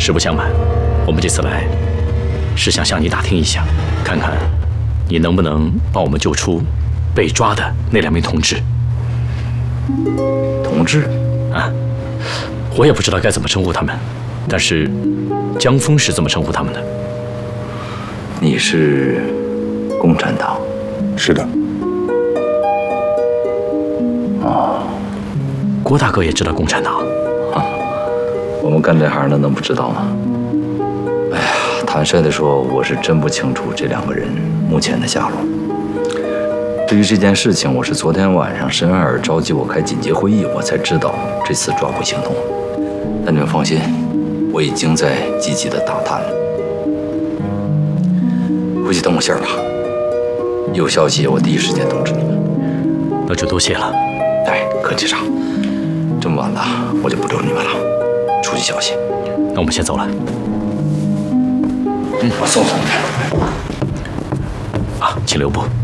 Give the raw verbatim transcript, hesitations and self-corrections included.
实不相瞒，我们这次来是想向你打听一下，看看你能不能帮我们救出被抓的那两名同志。 同志？ 啊，我也不知道该怎么称呼他们，但是江峰是这么称呼他们的。 你是共产党？ 是的。 哦， 郭大哥也知道共产党？ 啊，我们干这行的能不知道吗？哎呀，坦率地说，我是真不清楚这两个人目前的下落。至于这件事情，我是昨天晚上申二召集我开紧急会议，我才知道这次抓捕行动。但你们放心，我已经在积极的打探了。回去等我信儿吧，有消息我第一时间通知你们。 那就多谢了。 哎，客气啥？这么晚了，我就不留你们了，出去消息。 那我们先走了。 嗯，我送送你。 啊，请留步。